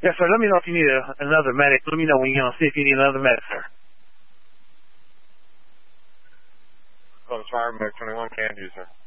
Yes, sir. Let me know if you need another medic. Let me know when you're going to see if you need another medic, sir. Oh, it's Fire Medic 21, can do, sir.